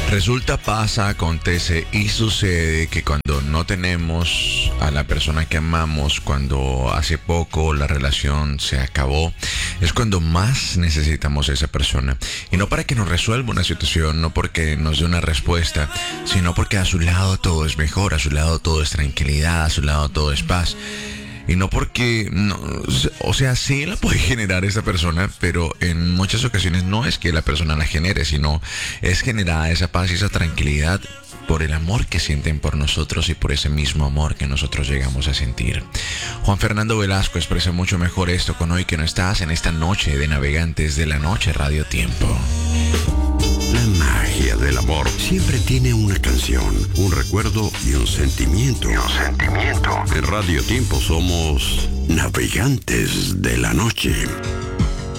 Resulta, pasa, acontece y sucede que cuando no tenemos a la persona que amamos, cuando hace poco la relación se acabó, es cuando más necesitamos a esa persona. Y no para que nos resuelva una situación, no porque nos dé una respuesta, sino porque a su lado todo es mejor, a su lado todo es tranquilidad, a su lado todo es paz. Y no porque, no, o sea, sí la puede generar esa persona, pero en muchas ocasiones no es que la persona la genere, sino es generada esa paz y esa tranquilidad por el amor que sienten por nosotros y por ese mismo amor que nosotros llegamos a sentir. Juan Fernando Velasco expresa mucho mejor esto con Hoy que no estás en esta noche de Navegantes de la Noche Radio Tiempo. La magia del amor siempre tiene una canción, un recuerdo y un sentimiento. En Radio Tiempo somos Navegantes de la Noche.